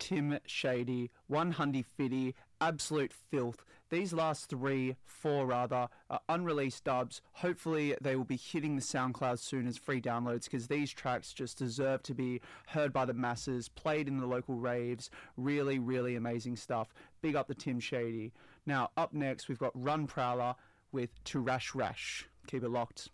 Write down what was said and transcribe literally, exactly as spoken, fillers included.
Tim Shady, One Hundy Fitty, Absolute Filth. These last three, four rather, are unreleased dubs. Hopefully they will be hitting the SoundCloud soon as free downloads, because these tracks just deserve to be heard by the masses, played in the local raves. Really, really amazing stuff. Big up the Tim Shady. Now, up next, we've got Run Prowler with To Rash Rash. Keep it locked.